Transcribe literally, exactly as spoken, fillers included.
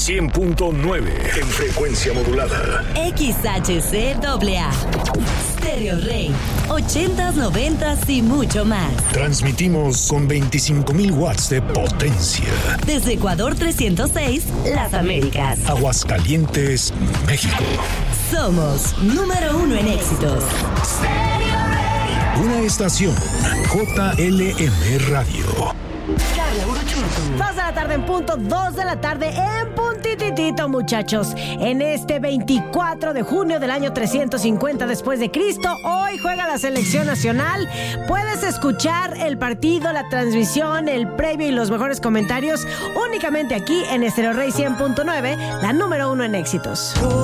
cien punto nueve en frecuencia modulada. X H C A A. Stereo Rey. ochentas, noventas y mucho más. Transmitimos con veinticinco mil watts de potencia. Desde Ecuador trescientos seis, Las Américas. Aguascalientes, México. Somos número uno en éxitos. Una estación J L M Radio. Dos de la tarde en punto, dos de la tarde en puntititito, muchachos. En este veinticuatro de junio del año trescientos cincuenta después de Cristo, hoy juega la selección nacional. Puedes escuchar el partido, la transmisión, el previo y los mejores comentarios únicamente aquí en Stereo Rey cien punto nueve, la número uno en éxitos.